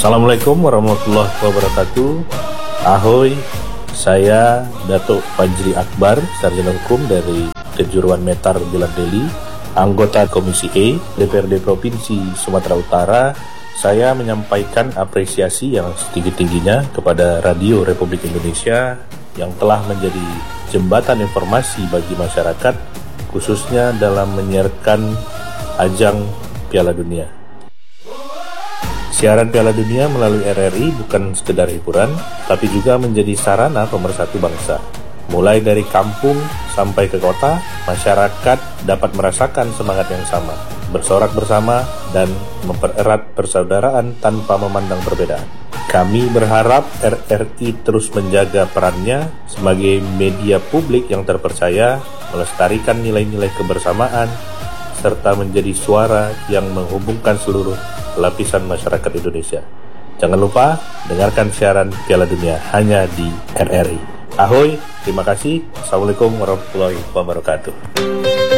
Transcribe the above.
Assalamualaikum warahmatullahi wabarakatuh. Ahoy, saya Datuk Fajri Akbar, Sarjana Hukum dari Kejuruan Metar Bilar Deli, anggota Komisi E DPRD Provinsi Sumatera Utara. Saya menyampaikan apresiasi yang setinggi-tingginya kepada Radio Republik Indonesia yang telah menjadi jembatan informasi bagi masyarakat, khususnya dalam menyiarkan ajang Piala Dunia. Siaran Piala Dunia melalui RRI bukan sekedar hiburan, tapi juga menjadi sarana pemersatu bangsa. Mulai dari kampung sampai ke kota, masyarakat dapat merasakan semangat yang sama, bersorak bersama dan mempererat persaudaraan tanpa memandang perbedaan. Kami berharap RRI terus menjaga perannya sebagai media publik yang terpercaya, melestarikan nilai-nilai kebersamaan, serta menjadi suara yang menghubungkan seluruh lapisan masyarakat Indonesia. Jangan lupa dengarkan siaran Piala Dunia hanya di RRI. Ahoy, terima kasih. Assalamualaikum warahmatullahi wabarakatuh.